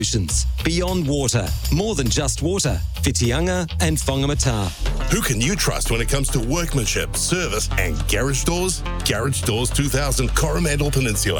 Solutions. Beyond water. More than just water. Whitianga and Whangamata. Who can you trust when it comes to workmanship, service and garage doors? Garage Doors 2000 Coromandel Peninsula.